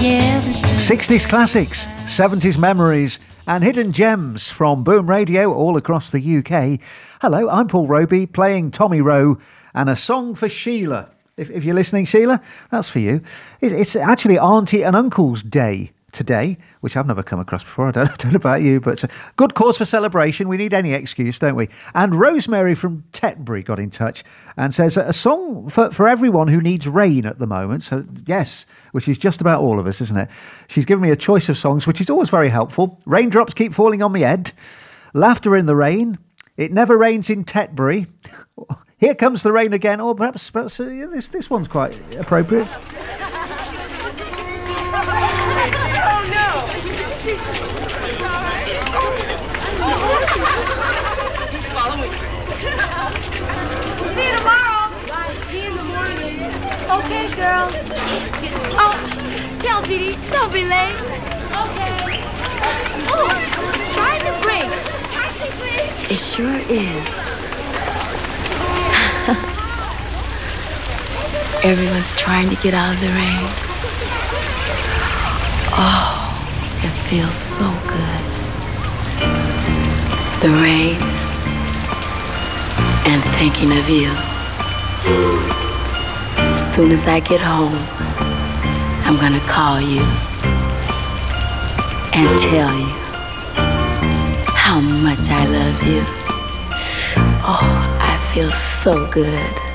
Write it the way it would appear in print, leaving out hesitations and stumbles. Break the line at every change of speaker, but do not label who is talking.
60s classics, 70s memories, and hidden gems from Boom Radio all across the UK. Hello, I'm Paul Roby, playing Tommy Rowe and a song for Sheila. If you're listening, Sheila, that's for you. It's actually Auntie and Uncle's Day today, which I've never come across before. I don't know about you, but it's a good cause for celebration. We need any excuse, don't we? And Rosemary from Tetbury got in touch and says a song for everyone who needs rain at the moment. So yes, which is just about all of us, isn't it? She's given me a choice of songs, which is always very helpful. Raindrops Keep Falling on Me Head, Laughter in the Rain, It Never Rains in Tetbury, Here Comes the Rain Again, or perhaps this one's quite appropriate.
Follow me. See you tomorrow. Bye. See you in the morning. Okay, girl. Oh, tell Dee Dee, don't be late. Okay. Oh, it's trying to break.
It sure is. Everyone's trying to get out of the rain. Oh, it feels so good. The rain and thinking of you. As soon as I get home, I'm gonna call you and tell you how much I love you. Oh, I feel so good.